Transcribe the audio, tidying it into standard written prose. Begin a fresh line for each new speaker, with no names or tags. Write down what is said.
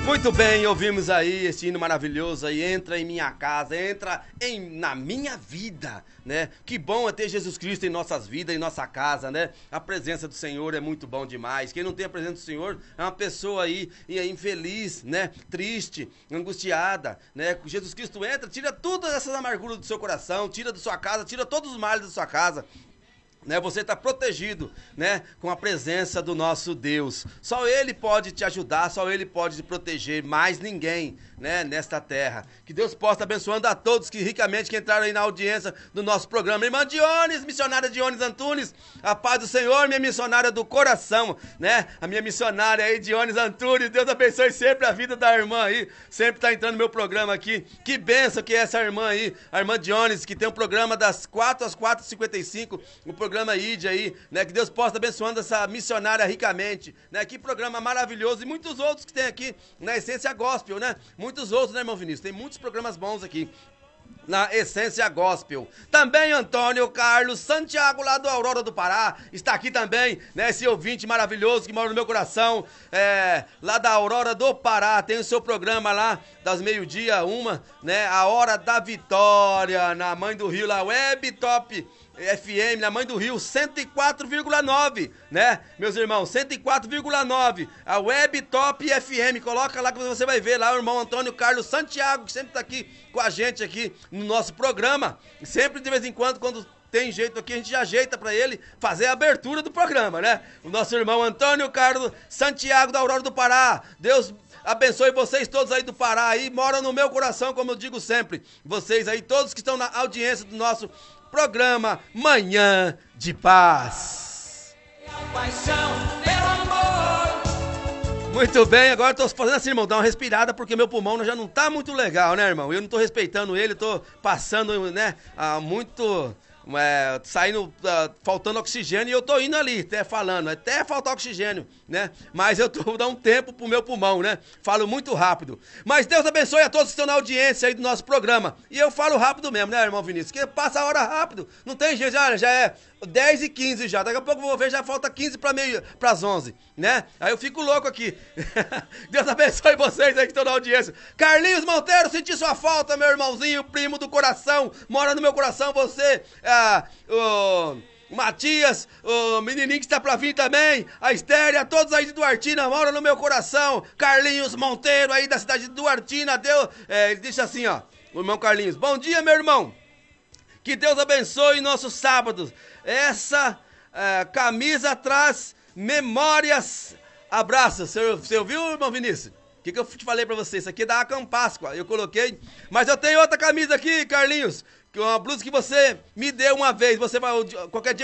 Muito bem, ouvimos aí esse hino maravilhoso aí, entra em minha casa, na minha vida, né? Que bom é ter Jesus Cristo em nossas vidas, em nossa casa, né? A presença do Senhor é muito bom demais. Quem não tem a presença do Senhor é uma pessoa aí infeliz, né? Triste, angustiada, né? Jesus Cristo entra, tira todas essas amarguras do seu coração, tira da sua casa, tira todos os males da sua casa. Né, você está protegido, né, com a presença do nosso Deus. Só Ele pode te ajudar, só Ele pode te proteger, mais ninguém, né, nesta terra. Que Deus possa abençoando a todos que ricamente que entraram aí na audiência do nosso programa. Irmã Dionis, missionária Dionis Antunes, a paz do Senhor, minha missionária do coração, né, a minha missionária aí, Dionis Antunes. Deus abençoe sempre a vida da irmã aí, sempre está entrando no meu programa aqui. Que benção que é essa irmã aí, a irmã Dionis, que tem um programa das 4 às 4h55, o programa ID aí, né? Que Deus possa abençoando essa missionária ricamente, né? Que programa maravilhoso e muitos outros que tem aqui na Essência Gospel, né? Muitos outros, né, irmão Vinícius? Tem muitos programas bons aqui na Essência Gospel. Também Antônio Carlos Santiago, lá do Aurora do Pará, está aqui também, né, esse ouvinte maravilhoso que mora no meu coração, lá da Aurora do Pará, tem o seu programa lá, das meio-dia, né, a Hora da Vitória, na Mãe do Rio, lá, Web Top FM, na Mãe do Rio, 104,9, né, meus irmãos, 104,9, a Web Top FM, coloca lá que você vai ver lá o irmão Antônio Carlos Santiago, que sempre tá aqui com a gente aqui no nosso programa, sempre de vez em quando tem jeito aqui, a gente já ajeita pra ele fazer a abertura do programa, né, o nosso irmão Antônio Carlos Santiago da Aurora do Pará. Deus abençoe vocês todos aí do Pará, aí moram no meu coração, como eu digo sempre, vocês aí, todos que estão na audiência do nosso programa Manhã de Paz. Muito bem, agora eu tô fazendo assim, irmão, dar uma respirada porque meu pulmão já não tá muito legal, né, irmão? Eu não tô respeitando ele, tô passando, né, saindo, faltando oxigênio e eu tô indo ali, até faltar oxigênio, né? Mas eu tô dando um tempo pro meu pulmão, né? Falo muito rápido. Mas Deus abençoe a todos que estão na audiência aí do nosso programa. E eu falo rápido mesmo, né, irmão Vinícius? Que passa a hora rápido, não tem jeito, já é 10h15 já, daqui a pouco eu vou ver, já falta 15 pras 11, né? Aí eu fico louco aqui. Deus abençoe vocês aí que estão na audiência. Carlinhos Monteiro, senti sua falta, meu irmãozinho, primo do coração, mora no meu coração, você, o Matias, o menininho que está pra vir também, a Estéria, todos aí de Duartina, moram no meu coração. Carlinhos Monteiro aí da cidade de Duartina, ele disse assim, ó, o irmão Carlinhos: bom dia, meu irmão, que Deus abençoe nossos sábados. Essa camisa traz memórias. Abraços. Você ouviu, irmão Vinícius? O que eu te falei pra você? Isso aqui é da Acam Páscoa. Eu coloquei. Mas eu tenho outra camisa aqui, Carlinhos. Uma blusa que você me deu uma vez. Você vai. Qualquer dia